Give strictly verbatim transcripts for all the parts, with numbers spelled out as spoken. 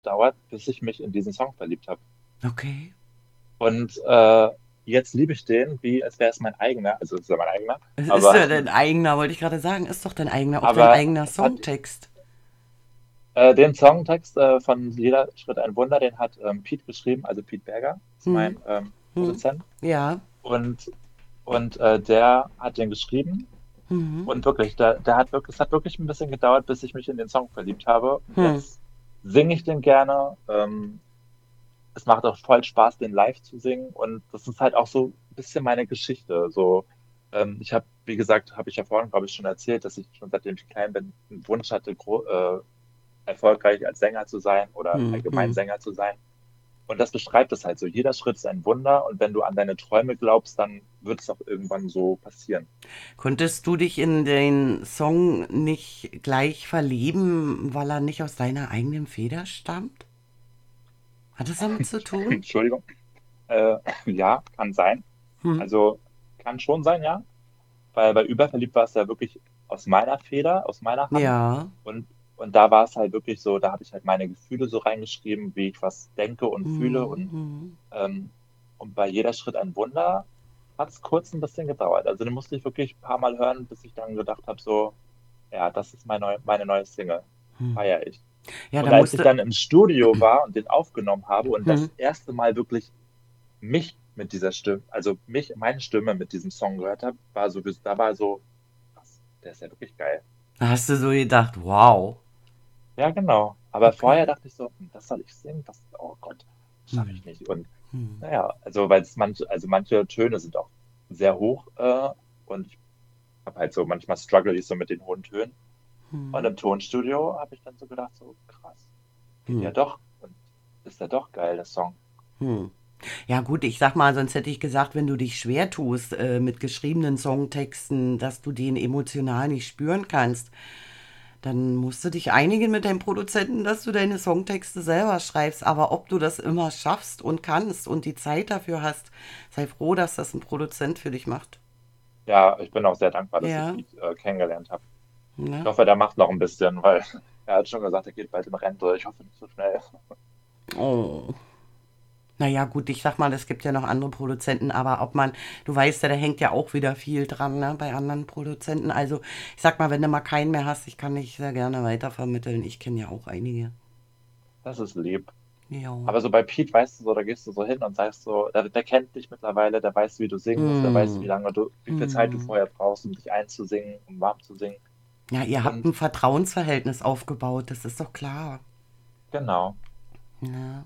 gedauert, bis ich mich in diesen Song verliebt habe. Okay. Und äh, jetzt liebe ich den, wie als wäre es mein eigener. Also es ist ja mein eigener, Es ist aber, ja dein eigener, wollte ich gerade sagen. Ist doch dein eigener, auch dein aber eigener es hat Songtext. äh, den Songtext äh, von Jeder Schritt ein Wunder, den hat ähm, Pete geschrieben, also Pete Berger ist Hm? mein ähm, Hm? Produzent. Ja. Und, und äh, der hat den geschrieben. Hm? Und wirklich, der, der hat wirklich, es hat wirklich ein bisschen gedauert, bis ich mich in den Song verliebt habe. Und Hm. jetzt singe ich den gerne. Ähm, es macht auch voll Spaß, den live zu singen. Und das ist halt auch so ein bisschen meine Geschichte. So, ähm, ich habe, wie gesagt, habe ich ja vorhin, glaube ich, schon erzählt, dass ich schon seitdem ich klein bin, einen Wunsch hatte, gro äh, erfolgreich als Sänger zu sein oder Hm? allgemein Hm. Sänger zu sein. Und das beschreibt es halt so. Jeder Schritt ist ein Wunder. Und wenn du an deine Träume glaubst, dann wird es auch irgendwann so passieren. Konntest du dich in den Song nicht gleich verlieben, weil er nicht aus deiner eigenen Feder stammt? Hat das damit zu tun? Entschuldigung. Äh, ja, kann sein. Hm? Also kann schon sein, ja. Weil bei Überverliebt war es ja wirklich aus meiner Feder, aus meiner Hand. Ja. Und, und da war es halt wirklich so, da habe ich halt meine Gefühle so reingeschrieben, wie ich was denke und fühle. Hm? Und, Hm. ähm, und bei jeder Schritt ein Wunder hat es kurz ein bisschen gedauert. Also den musste ich wirklich ein paar Mal hören, bis ich dann gedacht habe, so, ja, das ist meine neue, meine neue Single. Feier ich. Ja, Und da als ich musste. dann im Studio war und den aufgenommen habe und Hm? das erste Mal wirklich mich mit dieser Stimme, also mich, meine Stimme mit diesem Song gehört habe, war so, da war so, was, der ist ja wirklich geil. Da hast du so gedacht, wow. Ja, genau. Aber vorher Okay. dachte ich so, hm, das soll ich singen, das, oh Gott, das schaffe Hm. ich nicht. Und Hm. naja, also weil es manche, also manche Töne sind auch sehr hoch äh, und ich habe halt so, manchmal struggle ich so mit den hohen Tönen. Und Hm. im Tonstudio habe ich dann so gedacht, so krass, geht ja Hm. doch und ist ja doch geil, der Song. Hm. Ja gut, ich sag mal, sonst hätte ich gesagt, wenn du dich schwer tust äh, mit geschriebenen Songtexten, dass du den emotional nicht spüren kannst, dann musst du dich einigen mit deinem Produzenten, dass du deine Songtexte selber schreibst. Aber ob du das immer schaffst und kannst und die Zeit dafür hast, sei froh, dass das ein Produzent für dich macht. Ja, ich bin auch sehr dankbar, dass ich Ja, Pete äh, kennengelernt habe. Ich ne? hoffe, der macht noch ein bisschen, weil er hat schon gesagt, er geht bald in Rente. Ich hoffe nicht so schnell. Oh. Naja, gut, ich sag mal, es gibt ja noch andere Produzenten, aber ob man, du weißt ja, da hängt ja auch wieder viel dran, ne, bei anderen Produzenten. Also, ich sag mal, wenn du mal keinen mehr hast, ich kann dich sehr gerne weitervermitteln. Ich kenne ja auch einige. Das ist lieb. Ja. Aber so bei Pete, weißt du so, da gehst du so hin und sagst so, der, der kennt dich mittlerweile, der weiß, wie du singen musst, der weiß, wie Hm. lange du, wie viel Zeit du Hm. vorher brauchst, um dich einzusingen, um warm zu singen. Ja, ihr habt Und ein Vertrauensverhältnis aufgebaut, das ist doch klar. genau. Ja.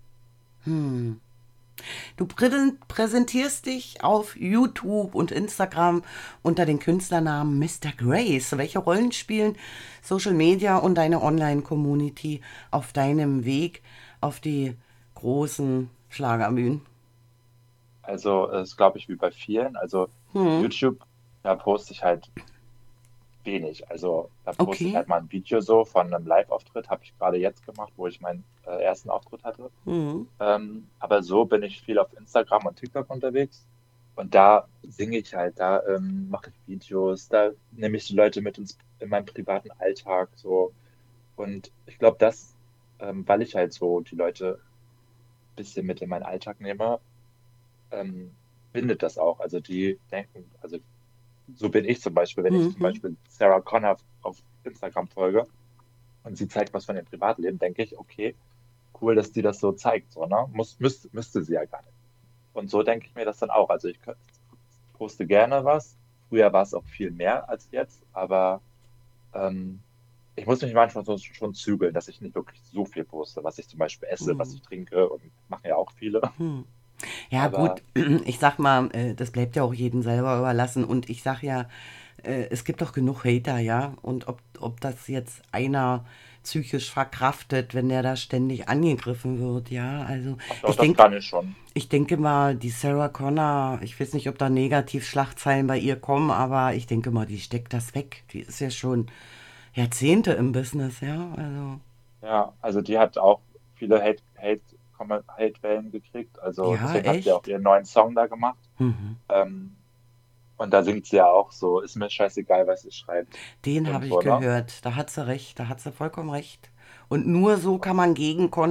Hm. Du prä- präsentierst dich auf YouTube und Instagram unter den Künstlernamen Mister Grace. Welche Rollen spielen Social Media und deine Online-Community auf deinem Weg auf die großen Schlagerbühnen? Also ist, glaube ich, wie bei vielen. Also Hm, YouTube, da poste ich halt wenig. Also da poste ich okay. halt mal ein Video so von einem Live-Auftritt, habe ich gerade jetzt gemacht, wo ich meinen äh, ersten Auftritt hatte. Hm, Ähm, aber so bin ich viel auf Instagram und TikTok unterwegs. Und da singe ich halt, da ähm, mache ich Videos, da nehme ich die Leute mit ins, in meinen privaten Alltag so. Und ich glaube, das, ähm, weil ich halt so die Leute ein bisschen mit in meinen Alltag nehme, ähm, bindet das auch. Also die denken, also so bin ich zum Beispiel, wenn ich hm, zum hm. Beispiel Sarah Connor auf Instagram folge und sie zeigt was von ihrem Privatleben, denke ich, okay, cool, dass die das so zeigt, so, ne? Muss, müsste, müsste sie ja gar nicht. Und so denke ich mir das dann auch. Also ich kö- poste gerne was. Früher war es auch viel mehr als jetzt, aber ähm, ich muss mich manchmal so schon zügeln, dass ich nicht wirklich so viel poste, was ich zum Beispiel esse, was ich trinke und machen ja auch viele. Ja, Aber gut, ich sag mal, äh, das bleibt ja auch jedem selber überlassen. Und ich sag ja, äh, es gibt doch genug Hater, ja. Und ob, ob das jetzt einer psychisch verkraftet, wenn der da ständig angegriffen wird, ja. Also ach doch, ich das denke, kann ich schon. ich denke mal, die Sarah Connor, ich weiß nicht, ob da negativ Schlagzeilen bei ihr kommen, aber ich denke mal, die steckt das weg. Die ist ja schon Jahrzehnte im Business, ja. Also, Ja, also die hat auch viele Hate, Hate, Komma- Hate-Wellen gekriegt. Also ja, deswegen hat sie auch echt. ihren neuen Song da gemacht. Mhm. Ähm, und da singt sie ja auch so, ist mir scheißegal, was ihr schreibt. Den Und habe ich so, ne? gehört. Da hat sie recht, da hat sie vollkommen recht. Und nur so kann man gegen